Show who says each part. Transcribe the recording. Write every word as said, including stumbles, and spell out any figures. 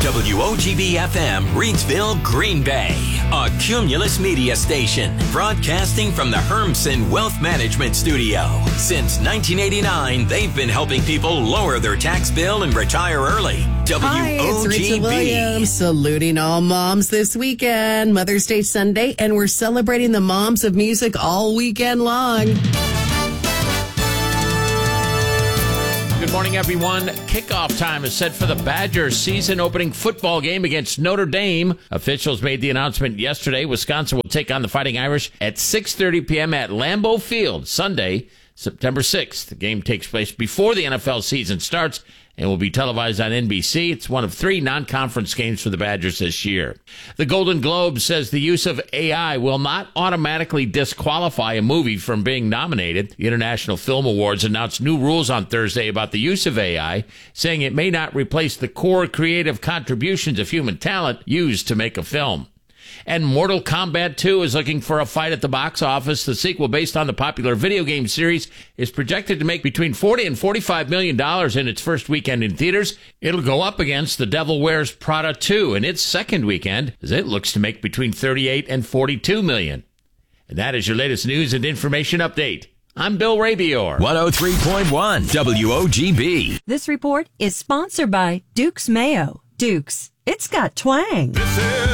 Speaker 1: W O G B F M, Reidsville, Green Bay. A Cumulus Media station, broadcasting from the Hermson Wealth Management Studio. Since nineteen eighty-nine, they've been helping people lower their tax bill and retire early.
Speaker 2: Hi, it's Rachel Williams, saluting all moms this weekend, Mother's Day Sunday, and we're celebrating the moms of music all weekend long.
Speaker 3: Good morning, everyone. Kickoff time is set for the Badgers' season-opening football game against Notre Dame. Officials made the announcement yesterday. Wisconsin will take on the Fighting Irish at six thirty p.m. at Lambeau Field, Sunday, September sixth. The game takes place before the N F L season starts and will be televised on N B C. It's one of three non-conference games for the Badgers this year. The Golden Globe says the use of A I will not automatically disqualify a movie from being nominated. The International Film Awards announced new rules on Thursday about the use of A I, saying it may not replace the core creative contributions of human talent used to make a film. And Mortal Kombat two is looking for a fight at the box office. The sequel, based on the popular video game series, is projected to make between forty and forty-five million dollars in its first weekend in theaters. It'll go up against The Devil Wears Prada two in its second weekend, as it looks to make between thirty-eight and forty-two million. And that is your latest news and information update. I'm Bill Rabior.
Speaker 1: one oh three point one W O G B.
Speaker 4: This report is sponsored by Duke's Mayo. Duke's, it's got twang.